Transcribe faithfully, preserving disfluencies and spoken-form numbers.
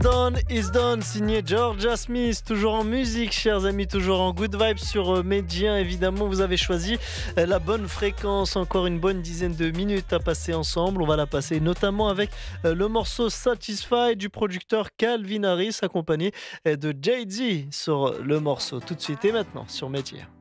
Done is done, signé Georgia Smith, toujours en musique, chers amis, toujours en good vibes sur euh, Médien. Évidemment, vous avez choisi euh, la bonne fréquence, encore une bonne dizaine de minutes à passer ensemble. On va la passer notamment avec euh, le morceau Satisfy du producteur Calvin Harris, accompagné euh, de Jay-Z sur le morceau. Tout de suite et maintenant sur Médien.